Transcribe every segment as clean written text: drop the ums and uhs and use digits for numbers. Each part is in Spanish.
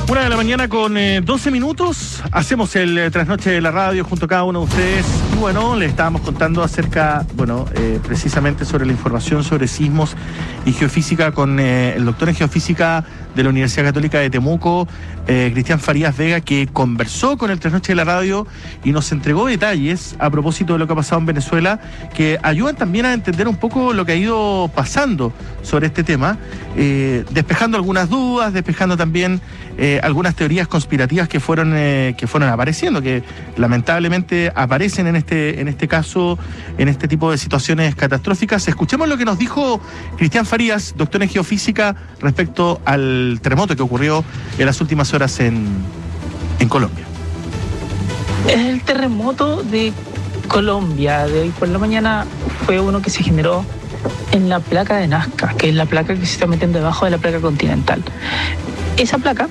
1:00 con 12 minutos. Hacemos el trasnoche de la radio junto a cada uno de ustedes. Y bueno, le estábamos contando acerca, precisamente sobre la información sobre sismos y geofísica con el doctor en geofísica de la Universidad Católica de Temuco, Cristian Farías Vega, que conversó con el trasnoche de la radio y nos entregó detalles a propósito de lo que ha pasado en Venezuela, que ayudan también a entender un poco lo que ha ido pasando sobre este tema, despejando algunas dudas, despejando también algunas teorías conspirativas que fueron apareciendo, que lamentablemente aparecen en este caso, en este tipo de situaciones catastróficas. Escuchemos lo que nos dijo Cristian Farías, doctor en geofísica, respecto al terremoto que ocurrió en las últimas horas en Colombia. El terremoto de Colombia de hoy por la mañana fue uno que se generó en la placa de Nazca, que es la placa que se está metiendo debajo de la placa continental. Esa placa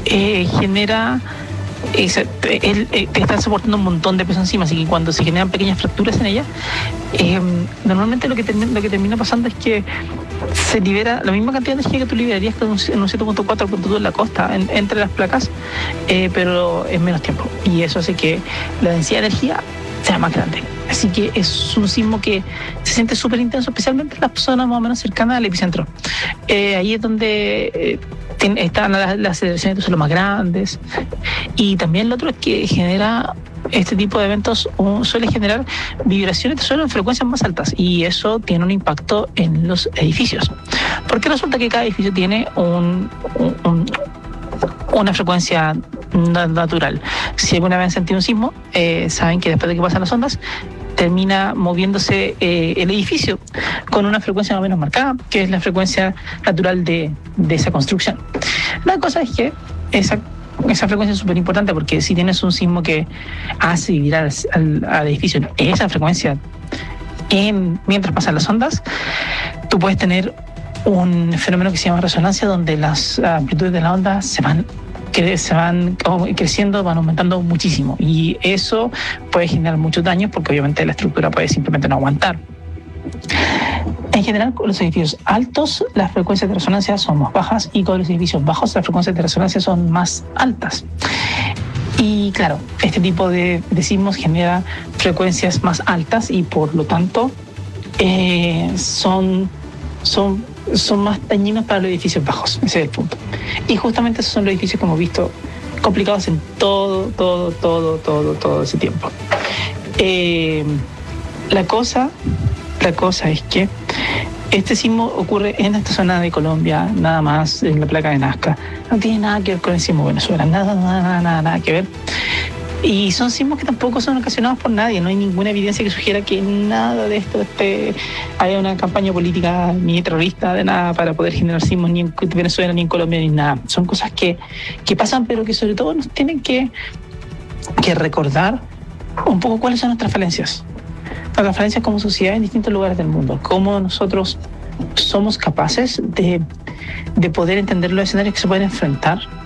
está soportando un montón de peso encima, así que cuando se generan pequeñas fracturas en ella, normalmente lo que termina pasando es que se libera la misma cantidad de energía que tú liberarías en un 7.4 punto en la costa, entre las placas, pero en menos tiempo. Y eso hace que la densidad de energía sea más grande. Así que es un sismo que se siente súper intenso, especialmente en las zonas más o menos cercanas al epicentro. Ahí es donde están las aceleraciones son los más grandes. Y también lo otro es que genera este tipo de eventos, suele generar vibraciones de suelo en frecuencias más altas, y eso tiene un impacto en los edificios. Porque resulta que cada edificio tiene una frecuencia natural. Si alguna vez han sentido un sismo, saben que después de que pasan las ondas, termina moviéndose el edificio con una frecuencia más o menos marcada, que es la frecuencia natural de esa construcción. La cosa es que esa frecuencia es súper importante, porque si tienes un sismo que hace vibrar al edificio esa frecuencia mientras pasan las ondas, tú puedes tener un fenómeno que se llama resonancia, donde las amplitudes de la onda se van creciendo, van aumentando muchísimo, y eso puede generar muchos daños, porque obviamente la estructura puede simplemente no aguantar. En general, con los edificios altos las frecuencias de resonancia son más bajas, y con los edificios bajos las frecuencias de resonancia son más altas. Y claro, este tipo de sismos genera frecuencias más altas, y por lo tanto son más dañinos para los edificios bajos. Ese es el punto. Y justamente esos son los edificios que hemos visto complicados en todo ese tiempo. La cosa es que este sismo ocurre en esta zona de Colombia, nada más, en la placa de Nazca. No tiene nada que ver con el sismo de Venezuela, nada que ver. Y son sismos que tampoco son ocasionados por nadie. No hay ninguna evidencia que sugiera que nada de esto haya una campaña política ni terrorista de nada para poder generar sismos, ni en Venezuela, ni en Colombia, ni nada. Son cosas que pasan, pero que sobre todo nos tienen que recordar un poco cuáles son nuestras falencias. Nuestras falencias como sociedad en distintos lugares del mundo. Cómo nosotros somos capaces de poder entender los escenarios que se pueden enfrentar